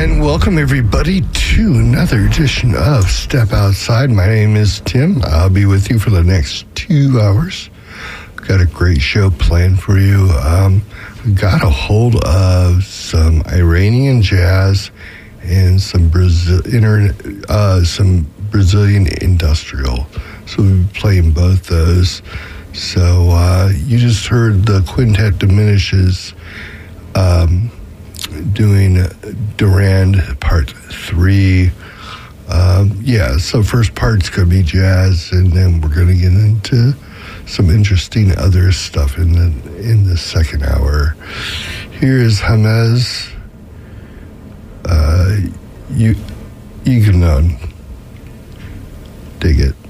And welcome everybody to another edition of Step Outside. My name is Tim. I'll be with you for the next 2 hours. Got a great show planned for you. Got a hold of some Iranian jazz and some Brazilian industrial. So we'll be playing both those. So you just heard the Quintet Diminishes doing Durand Part 3. So first part's going to be jazz, and then we're going to get into some interesting other stuff in the second hour. Here is Hamez Yuganon. Dig it.